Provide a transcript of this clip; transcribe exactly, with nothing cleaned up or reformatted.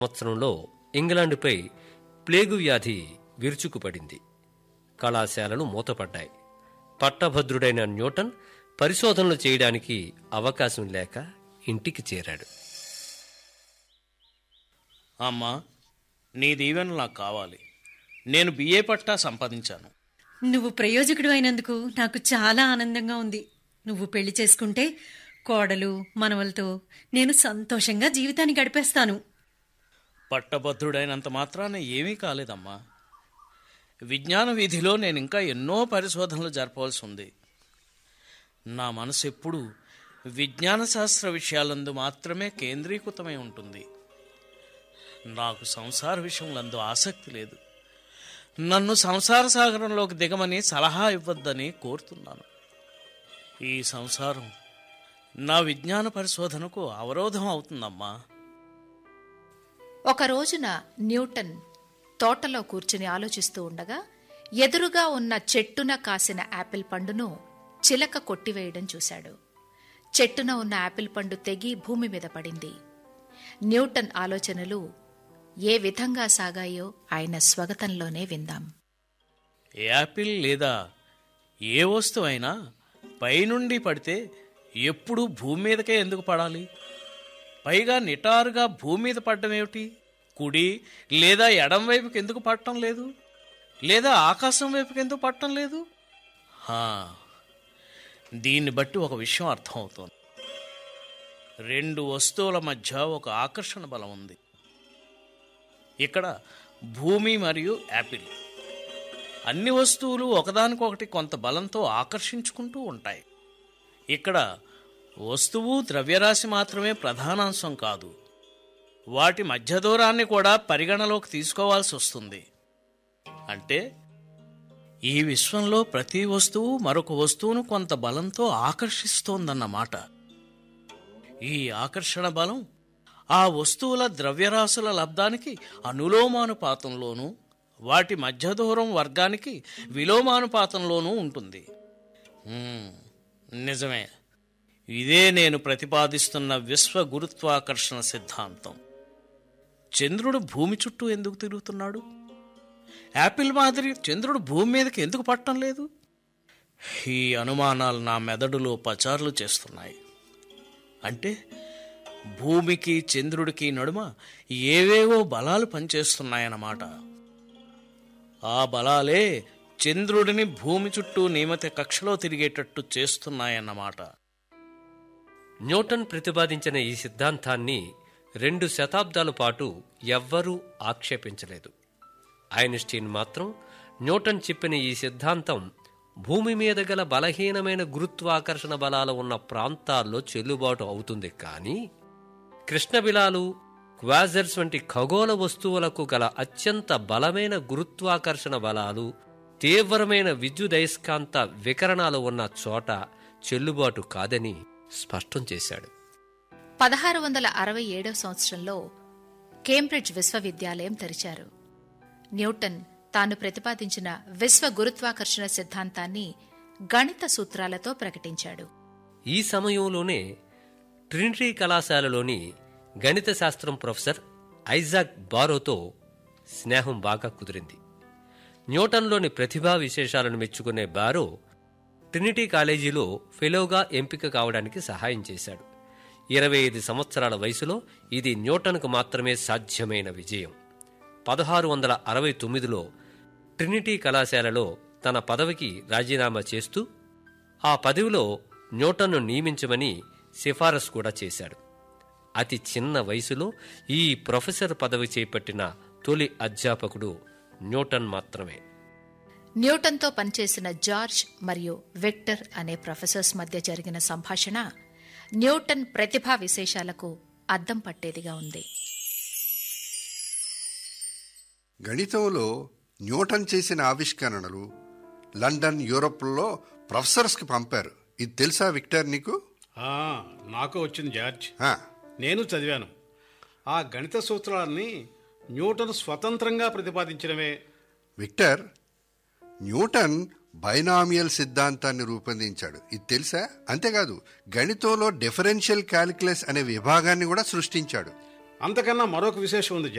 సంవత్సరంలో ఇంగ్లాండుపై ప్లేగు వ్యాధి విరుచుకుపడింది. కళాశాలలు మూతపడ్డాయి. పట్టభద్రుడైన న్యూటన్ పరిశోధనలు చేయడానికి అవకాశం లేక ఇంటికి చేరాడు. అమ్మా, నీ దీవెనలు నాకు కావాలి. నేను బిఏ పట్టా సంపాదించాను. నువ్వు ప్రయోజకుడు అయినందుకు నాకు చాలా ఆనందంగా ఉంది. నువ్వు పెళ్లి చేసుకుంటే కోడలు మనవలతో నేను సంతోషంగా జీవితాన్ని గడిపేస్తాను. పట్టభద్రుడైనంత మాత్రాన ఏమీ కాలేదమ్మా. విజ్ఞాన వీధిలో నేను ఇంకా ఎన్నో పరిశోధనలు జరపవలసి ఉంది. నా మనసు ఎప్పుడూ విజ్ఞాన శాస్త్ర విషయాలందు మాత్రమే కేంద్రీకృతమై ఉంటుంది. నాకు సంసార విషయంలందు ఆసక్తి లేదు. నన్ను సంసార సాగరంలోకి దిగమని సలహా ఇవ్వద్దని కోరుతున్నాను. ఈ సంసారం నా విజ్ఞాన పరిశోధనకు అవరోధం అవుతుందమ్మా. ఒక రోజున న్యూటన్ తోటలో కూర్చుని ఆలోచిస్తూ ఉండగా ఎదురుగా ఉన్న చెట్టున కాసిన యాపిల్ పండును చిలక కొట్టివేయడం చూశాడు. చెట్టున ఉన్న యాపిల్ పండు తెగి భూమి మీద పడింది. న్యూటన్ ఆలోచనలు ఏ విధంగా సాగాయో ఆయన స్వగతంలోనే విందాం. యాపిల్ లేదా ఏ వస్తువైనా పైనుండి పడితే ఎప్పుడూ భూమి మీదకే ఎందుకు పడాలి? పైగా నిటారుగా భూమి మీద పడ్డం ఏమిటి? కుడి లేదా ఎడం వైపుకి ఎందుకు పడటం లేదు? లేదా ఆకాశం వైపుకి ఎందుకు పడటం లేదు? దీన్ని బట్టి ఒక విషయం అర్థమవుతోంది. రెండు వస్తువుల మధ్య ఒక ఆకర్షణ బలం ఉంది. ఇక్కడ భూమి మరియు యాపిల్, అన్ని వస్తువులు ఒకదానికొకటి కొంత బలంతో ఆకర్షించుకుంటూ ఉంటాయి. ఇక్కడ వస్తువు ద్రవ్యరాశి మాత్రమే ప్రధానాంశం కాదు, వాటి మధ్య దూరాన్ని కూడా పరిగణలోకి తీసుకోవాల్సి వస్తుంది. అంటే ఈ విశ్వంలో ప్రతి వస్తువు మరొక వస్తువును కొంత బలంతో ఆకర్షిస్తోందన్నమాట. ఈ ఆకర్షణ బలం ఆ వస్తువుల ద్రవ్యరాశుల లబ్ధానికి అనులోమానుపాతంలోనూ, వాటి మధ్య దూరం వర్గానికి విలోమానుపాతంలోనూ ఉంటుంది. నిజమే, ఇదే నేను ప్రతిపాదిస్తున్న విశ్వ గురుత్వాకర్షణ సిద్ధాంతం. చంద్రుడు భూమి చుట్టూ ఎందుకు తిరుగుతున్నాడు? యాపిల్ మాదిరి చంద్రుడు భూమి మీదకి ఎందుకు పట్టడం లేదు? ఈ అనుమానాలు నా మెదడులో పచారులు చేస్తున్నాయి. అంటే భూమికి చంద్రుడికి నడుమ ఏవేవో బలాలు పనిచేస్తున్నాయన్నమాట. ఆ బలాలే చంద్రుడిని భూమి చుట్టూ నియమిత కక్షలో తిరిగేటట్టు చేస్తున్నాయన్నమాట. న్యూటన్ ప్రతిపాదించిన ఈ సిద్ధాంతాన్ని రెండు శతాబ్దాల పాటు ఎవ్వరూ ఆక్షేపించలేదు. ఐన్స్టీన్ మాత్రం న్యూటన్ చెప్పిన ఈ సిద్ధాంతం భూమి మీద గల బలహీనమైన గురుత్వాకర్షణ బలాలు ఉన్న ప్రాంతాల్లో చెల్లుబాటు అవుతుంది. కానీ కృష్ణబిలాలు, క్వాజర్స్ వంటి ఖగోళ వస్తువులకు గల అత్యంత బలమైన గురుత్వాకర్షణ బలాలు, తీవ్రమైన విద్యుదయస్కాంత వికరణాలు ఉన్న చోట చెల్లుబాటు కాదని స్పష్టం చేశాడు. పదహారు వందల అరవై ఏడవ సంవత్సరంలో కేంబ్రిడ్జ్ విశ్వవిద్యాలయం తెరిచారు. న్యూటన్ తాను ప్రతిపాదించిన విశ్వ గురుత్వాకర్షణ సిద్ధాంతాన్ని గణిత సూత్రాలతో ప్రకటించాడు. ఈ సమయంలోనే ట్రినిటీ కళాశాలలోని గణిత శాస్త్రం ప్రొఫెసర్ ఐజాక్ బారోతో స్నేహం బాగా కుదిరింది. న్యూటన్లోని ప్రతిభా విశేషాలను మెచ్చుకునే బారో ట్రినిటీ కాలేజీలో ఫెలోగా ఎంపిక కావడానికి సహాయం చేశాడు. ఇరవై ఐదు సంవత్సరాల వయసులో ఇది న్యూటన్కు మాత్రమే సాధ్యమైన విజయం. పదహారు వందల అరవై తొమ్మిదిలో ట్రినిటీ కళాశాలలో తన పదవికి రాజీనామా చేస్తూ ఆ పదవిలో న్యూటన్ను నియమించమని సిఫారసు కూడా చేశాడు. అతి చిన్న వయసులో ఈ ప్రొఫెసర్ పదవి చేపట్టిన తొలి అధ్యాపకుడు న్యూటన్ మాత్రమే. న్యూటన్తో పనిచేసిన జార్జ్ మరియు విక్టర్ అనే ప్రొఫెసర్స్ మధ్య జరిగిన సంభాషణ న్యూటన్ ప్రతిభా విశేషాలకు అద్దం పట్టేదిగా ఉంది. గణితంలో న్యూటన్ చేసిన ఆవిష్కరణలు లండన్, యూరోప్లో ప్రొఫెసర్స్కి పంపారు. ఇది తెలుసా విక్టర్ నీకు? నాకు వచ్చింది జార్జ్, నేను చదివాను. ఆ గణిత సూత్రాలని న్యూటన్ స్వతంత్రంగా ప్రతిపాదించడమే. విక్టర్, న్యూటన్ బైనామియల్ సిద్ధాంతాన్ని రూపొందించాడు. ఇది తెలుసా? అంతేకాదు, గణితంలో డిఫరెన్షియల్ క్యాలిక్యులస్ అనే విభాగాన్ని కూడా సృష్టించాడు. అంతకన్నా మరొక విశేషం ఉంది